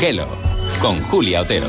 Hello, con Julia Otero.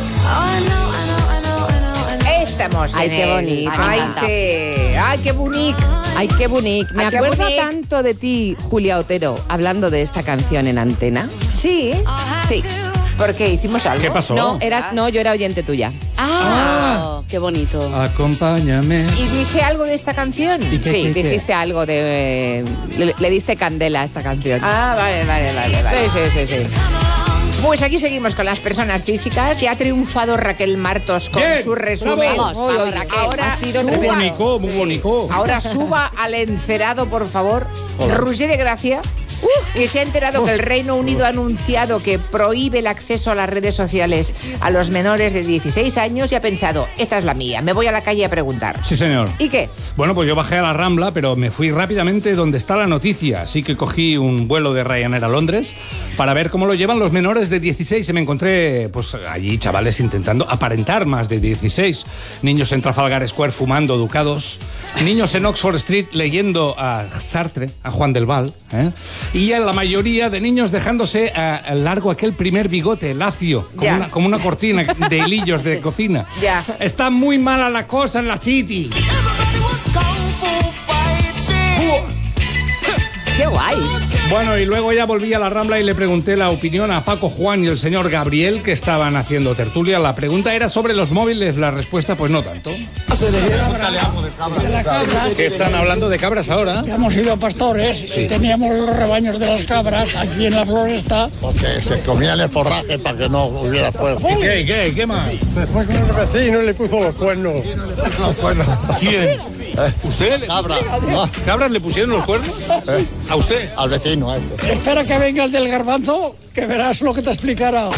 Estamos Ay, qué bonito. Ay, sí. Ay, qué bonito. Ay, qué bonito. Me Ay, qué acuerdo bonic. tanto de ti, Julia Otero, hablando de esta canción en antena. Sí. Sí. ¿Por qué? ¿Hicimos algo? ¿Qué pasó? No, yo era oyente tuya. Qué bonito. Acompáñame. ¿Y dije algo de esta canción? ¿Y qué, Sí, qué? dijiste algo de... Le diste candela a esta canción. Ah, vale. Sí. Pues aquí seguimos con las personas físicas. Ya ha triunfado Raquel Martos con Bien, su resumen. bravo. Vamos, Raquel. Ahora Ha sido suba- tremendo. Muy bonito. Ahora suba al encerado, por favor. Roger de Gracia. Que se ha enterado que el Reino Unido ha anunciado que prohíbe el acceso a las redes sociales a los menores de 16 años y ha pensado, esta es la mía, me voy a la calle a preguntar. Sí, señor. ¿Y qué? Bueno, pues yo bajé a la Rambla, pero me fui rápidamente donde está la noticia. Así que cogí un vuelo de Ryanair a Londres para ver cómo lo llevan los menores de 16. Y me encontré, pues allí, chavales intentando aparentar más de 16. Niños en Trafalgar Square fumando ducados. Niños en Oxford Street leyendo a Sartre, a Juan del Val. Y la mayoría de niños dejándose largo aquel primer bigote lacio, Ya. como una cortina de hilillos de cocina. Ya. Está muy mala la cosa en la City. ¡Qué guay! Bueno, y luego ya volví a la Rambla y le pregunté la opinión a Paco Juan y el señor Gabriel, que estaban haciendo tertulia. La pregunta era sobre los móviles, la respuesta pues no tanto. ¿Qué están hablando de cabras ahora? Hemos sido pastores y teníamos los rebaños de las cabras aquí en la floresta. Porque se comían el forraje para que no hubiera fuego. ¿Qué más? Se fue con el vecino y le puso los cuernos. ¿Quién? ¿Usted? Cabra, ¿no? ¿Cabras le pusieron los cuernos? ¿A usted? Al vecino, a este. Espera que venga el del garbanzo, que verás lo que te explicará.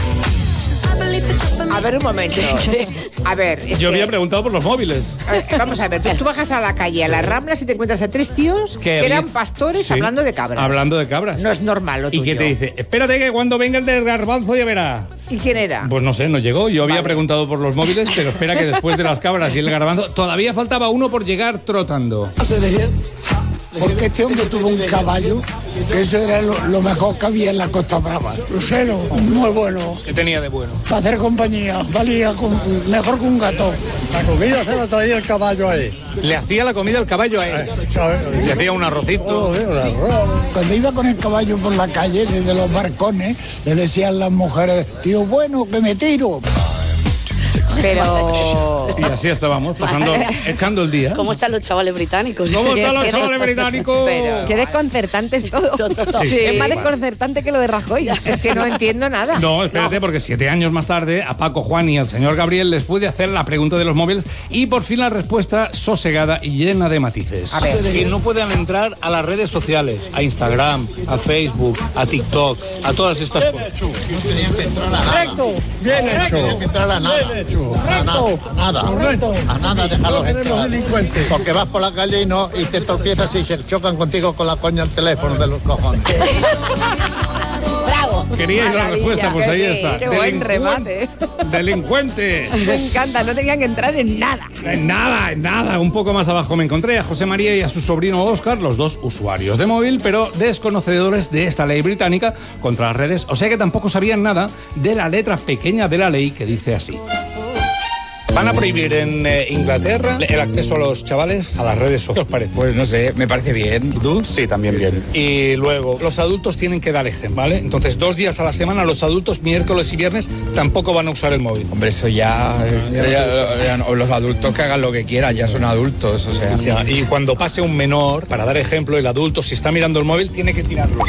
A ver, un momento. A ver, es Yo que- había preguntado por los móviles. Vamos a ver, tú bajas a la calle, a las Ramblas y te encuentras a tres tíos que había- eran pastores Sí, hablando de cabras. Hablando de cabras. No es normal lo ¿Y tuyo. qué te dice? Espérate que cuando venga el del garbanzo ya verá. ¿Y quién era? Pues no sé, no llegó. Yo había Vale. preguntado por los móviles, pero espera que después de las cabras y el garbanzo todavía faltaba uno por llegar trotando. Porque este hombre tuvo un caballo, que eso era lo mejor que había en la Costa Brava. Lucero, muy bueno. ¿Qué tenía de bueno? Para hacer compañía, valía mejor que un gato. La comida se la traía el caballo ahí. Le hacía la comida al caballo a él. Le hacía un arrocito. Cuando iba con el caballo por la calle, desde los barcones, le decían las mujeres, tío, bueno, que me tiro. Pero... Y así estábamos, pasando, echando el día. ¿Cómo están los chavales británicos? ¿Cómo están los ¿Qué- chavales británicos? Pero- Qué desconcertante es todo. Sí. Es más desconcertante que lo de Rajoy. Es que no entiendo nada. No, espérate, porque 7 años más tarde a Paco, Juan y al señor Gabriel les pude hacer la pregunta de los móviles y por fin la respuesta sosegada y llena de matices. A ver. Que no puedan entrar a las redes sociales, a Instagram, a Facebook, a TikTok, a todas estas cosas. No tenían que entrar a nada. Recto. Bien hecho. No tenían que entrar a nada. Bien hecho. A nada. A nada, déjalos entrar. delincuentes. Porque vas por la calle y te tropiezas y se chocan contigo con la coña al teléfono de los cojones. ¡Bravo! ¿Queríais la respuesta? Pues que ahí sí, está. qué buen remate. Delincuente. Me encanta, no tenían que entrar en nada. En nada. Un poco más abajo me encontré a José María y a su sobrino Óscar, los dos usuarios de móvil, pero desconocedores de esta ley británica contra las redes, o sea que tampoco sabían nada de la letra pequeña de la ley que dice así. Van a prohibir en Inglaterra el acceso a los chavales a las redes sociales. ¿Qué os parece? Pues no sé, me parece bien. ¿Y tú? Sí, también bien. Y luego, los adultos tienen que dar ejemplo, ¿vale? Entonces, 2 días a la semana, los adultos, miércoles y viernes, tampoco van a usar el móvil. Hombre, eso ya los adultos que hagan lo que quieran, ya son adultos, o sea. O sea, y cuando pase un menor, para dar ejemplo, el adulto, si está mirando el móvil, tiene que tirarlo.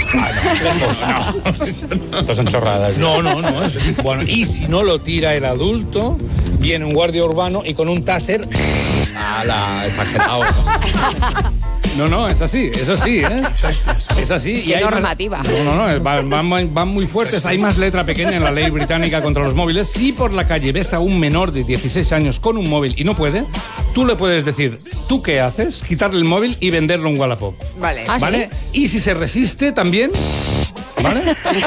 Lejos. Estas son chorradas. No. Bueno, y si no lo tira el adulto, viene un guardia urbano y con un taser... ¡Hala! Exagerado. No, es así, ¿eh? Es así. Qué hay normativa. No, van muy fuertes. Hay más letra pequeña en la ley británica contra los móviles. Si por la calle ves a un menor de 16 años con un móvil y no puede, tú le puedes decir, ¿tú qué haces? Quitarle el móvil y venderlo en Wallapop. Vale. ¿Ah, sí? ¿Vale? Y si se resiste también... ¿Vale?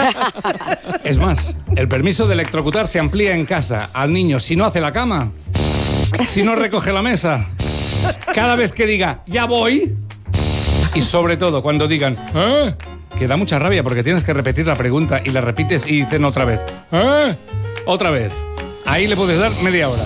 Es más, el permiso de electrocutar se amplía en casa al niño si no hace la cama, si no recoge la mesa, cada vez que diga, ya voy, y sobre todo cuando digan, que da mucha rabia porque tienes que repetir la pregunta y la repites y dicen otra vez. Otra vez. Ahí le puedes dar media hora.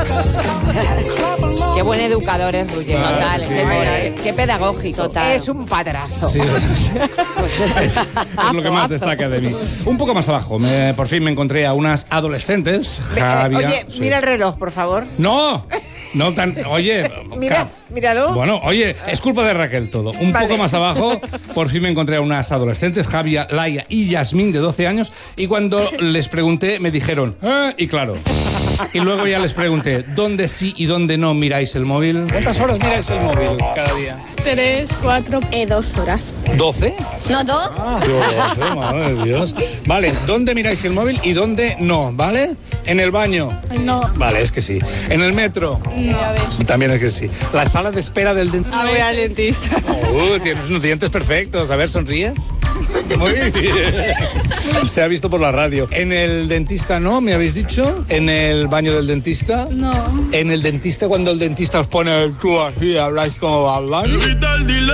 Qué buen educador es Ruggeri. Total, sí, qué pedagógico. Total. Es un padrazo. Sí, es lo que más destaca de mí. Un poco más abajo, por fin me encontré a unas adolescentes. Oye, mira el reloj, por favor. No tan... Oye... Míralo. Bueno, oye, es culpa de Raquel todo. Un poco más abajo, por fin me encontré a unas adolescentes, Javier, Laia y Yasmín, de 12 años, y cuando les pregunté, me dijeron, y claro. Y luego ya les pregunté, ¿dónde sí y dónde no miráis el móvil? ¿Cuántas horas miráis el móvil cada día? 3, 4... 2 horas. ¿12? No, 2. Yo 12, madre de Dios. Vale, ¿dónde miráis el móvil y dónde no? ¿Vale? ¿En el baño? No. Vale, es que sí. ¿En el metro? No. También es que sí. ¿La sala de espera del dentista? No voy al dentista. Tienes unos dientes perfectos. A ver, sonríe. Muy bien. Se ha visto por la radio. ¿En el dentista no, me habéis dicho? ¿En el baño del dentista? No. ¿En el dentista cuando el dentista os pone el tú así, habláis como va a hablar? Mira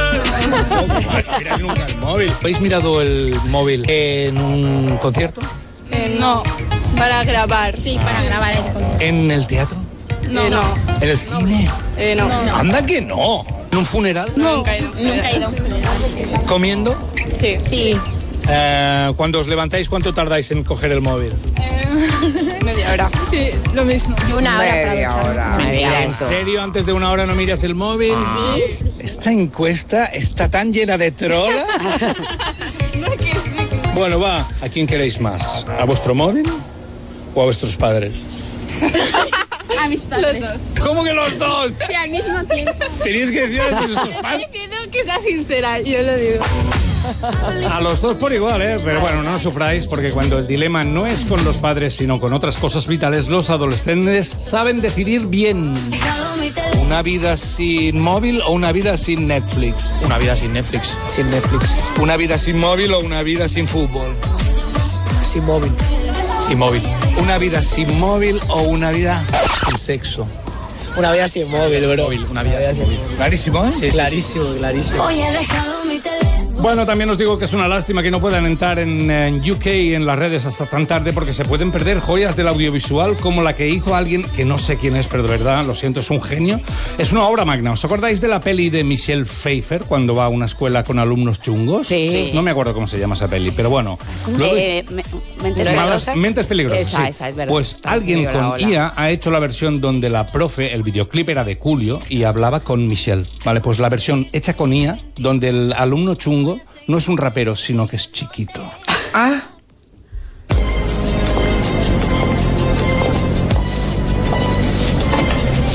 nunca el móvil. ¿Habéis mirado el móvil en un concierto? No. Para grabar. Sí, para grabar el concierto. ¿En el teatro? No. ¿En el cine? No. Anda que no. ¿En un funeral? No. Nunca he ido a un funeral. ¿Comiendo? Sí. Cuando os levantáis, ¿cuánto tardáis en coger el móvil? Media hora. Sí, lo mismo. Y una hora para ducharme. ¿En serio antes de una hora no miras el móvil? Sí. Esta encuesta está tan llena de trolas. Bueno, va. ¿A quién queréis más? ¿A vuestro móvil o a vuestros padres? A mis padres. Los dos. ¿Cómo que los dos? Sí, al mismo tiempo. Teníais que decir a vuestros padres. Pido que sea sincera, yo lo digo. A los dos por igual, ¿eh? Pero bueno, no os sufráis porque cuando el dilema no es con los padres sino con otras cosas vitales, los adolescentes saben decidir bien. ¿Una vida sin móvil o una vida sin Netflix? Una vida sin Netflix. Sin Netflix. ¿Una vida sin móvil o una vida sin fútbol? Sin móvil. Sin móvil. ¿Una vida sin móvil o una vida sin sexo? Una vida sin móvil, bro. Una vida sin móvil. ¿Clarísimo, eh? Sí, clarísimo. Hoy he dejado mi teléfono. Bueno, también os digo que es una lástima que no puedan entrar en UK en las redes hasta tan tarde porque se pueden perder joyas del audiovisual como la que hizo alguien que no sé quién es, pero de verdad, lo siento, es un genio. Es una obra magna. ¿Os acordáis de la peli de Michelle Pfeiffer cuando va a una escuela con alumnos chungos? Sí. No me acuerdo cómo se llama esa peli, pero bueno. Mentes peligrosas. Esa, es verdad. Pues alguien con IA ha hecho la versión donde la profe, el videoclip era de Julio y hablaba con Michelle. Vale, pues la versión hecha con IA donde el alumno chungo no es un rapero, sino que es chiquito. Ah.